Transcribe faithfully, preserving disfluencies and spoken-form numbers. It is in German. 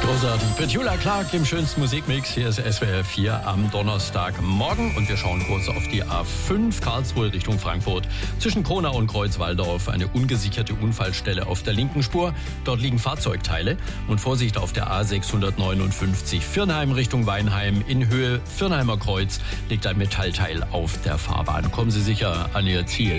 Großartig. Petula Clark im schönsten Musikmix. Hier ist S W R vier am Donnerstagmorgen. Und wir schauen kurz auf die A fünf Karlsruhe Richtung Frankfurt. Zwischen Kronau und Kreuzwaldorf eine ungesicherte Unfallstelle auf der linken Spur. Dort liegen Fahrzeugteile. Und Vorsicht auf der A sechshundertneunundfünfzig Virnheim Richtung Weinheim. In Höhe Virnheimer Kreuz liegt ein Metallteil auf der Fahrbahn. Kommen Sie sicher an Ihr Ziel.